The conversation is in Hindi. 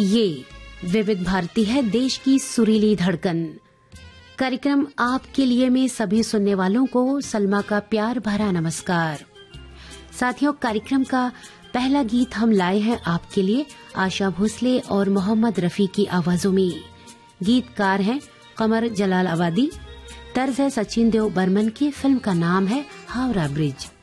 ये विविध भारती है, देश की सुरीली धड़कन। कार्यक्रम आपके लिए में सभी सुनने वालों को सलमा का प्यार भरा नमस्कार। साथियों, कार्यक्रम का पहला गीत हम लाए हैं आपके लिए आशा भोसले और मोहम्मद रफी की आवाजों में। गीतकार हैं कमर जलाल आबादी, तर्ज है सचिन देव बर्मन की। फिल्म का नाम है हावड़ा ब्रिज।